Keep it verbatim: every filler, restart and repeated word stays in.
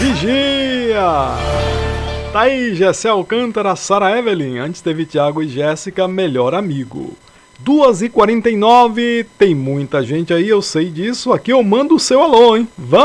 Vigia! Tá aí, Jessé Alcântara, Sara Evelyn. Antes teve Thiago e Jéssica, Melhor Amigo. duas e quarenta e nove, tem muita gente aí, eu sei disso. Aqui eu mando o seu alô, hein? Vamos!